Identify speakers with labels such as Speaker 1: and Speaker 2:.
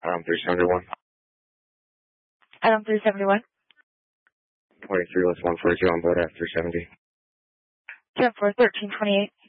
Speaker 1: 371.
Speaker 2: Item 371.
Speaker 1: 23, list 142 on board F370.
Speaker 2: 10 for 1328.